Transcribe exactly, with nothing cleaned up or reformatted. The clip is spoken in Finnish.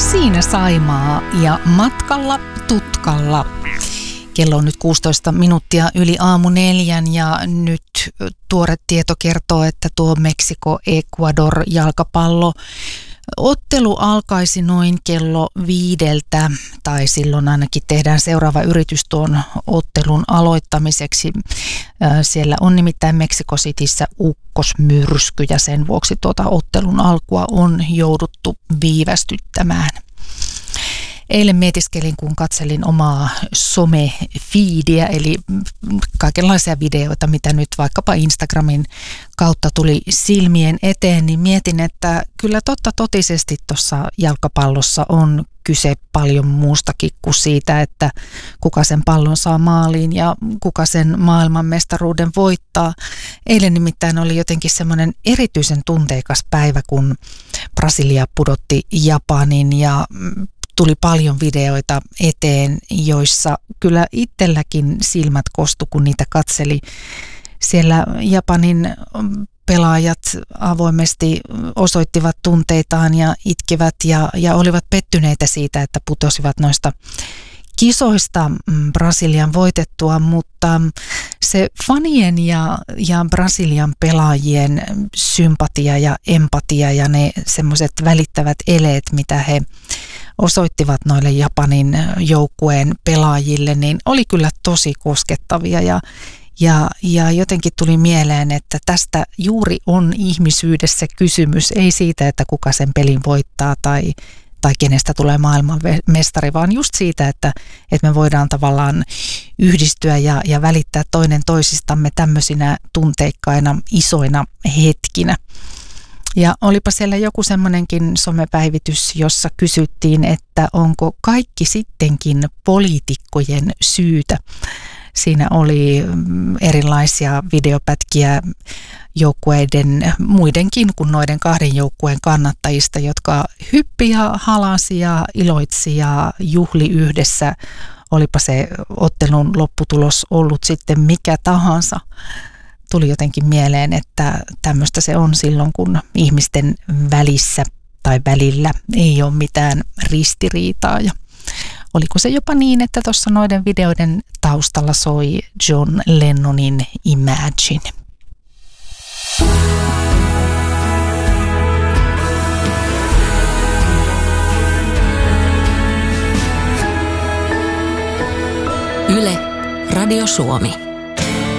Siinä Saimaa ja matkalla tutkalla. Kello on nyt kuusitoista minuuttia yli aamu neljän ja nyt tuore tieto kertoo, että tuo Meksiko-Ecuador jalkapallo ottelu alkaisi noin kello viideltä, tai silloin ainakin tehdään seuraava yritys tuon ottelun aloittamiseksi. Siellä on nimittäin Mexico Cityssä ukkosmyrsky ja sen vuoksi tuota ottelun alkua on jouduttu viivästyttämään. Eilen mietiskelin, kun katselin omaa some-feediä, eli kaikenlaisia videoita, mitä nyt vaikkapa Instagramin kautta tuli silmien eteen, niin mietin, että kyllä totta totisesti tuossa jalkapallossa on kyse paljon muustakin kuin siitä, että kuka sen pallon saa maaliin ja kuka sen maailmanmestaruuden voittaa. Eilen nimittäin oli jotenkin semmoinen erityisen tunteikas päivä, kun Brasilia pudotti Japanin ja tuli paljon videoita eteen, joissa kyllä itselläkin silmät kostu, kun niitä katseli. Siellä Japanin pelaajat avoimesti osoittivat tunteitaan ja itkivät ja, ja olivat pettyneitä siitä, että putosivat noista kisoista Brasilian voitettua, mutta se fanien ja, ja Brasilian pelaajien sympatia ja empatia ja ne semmoiset välittävät eleet, mitä he osoittivat noille Japanin joukkueen pelaajille, niin oli kyllä tosi koskettavia ja, ja, ja jotenkin tuli mieleen, että tästä juuri on ihmisyydessä kysymys, ei siitä, että kuka sen pelin voittaa tai tai kenestä tulee maailman mestari, vaan just siitä, että, että me voidaan tavallaan yhdistyä ja, ja välittää toinen toisistamme tämmöisinä tunteikkaina, isoina hetkinä. Ja olipa siellä joku semmoinenkin somepäivitys, jossa kysyttiin, että onko kaikki sittenkin poliitikkojen syytä. Siinä oli erilaisia videopätkiä joukkueiden, muidenkin kuin noiden kahden joukkueen kannattajista, jotka hyppi ja halasi ja iloitsi ja juhli yhdessä. Olipa se ottelun lopputulos ollut sitten mikä tahansa. Tuli jotenkin mieleen, että tämmöistä se on silloin, kun ihmisten välissä tai välillä ei ole mitään ristiriitaa. Ja oliko se jopa niin, että tuossa noiden videoiden taustalla soi John Lennonin Imagine? Yle, Radio Suomi.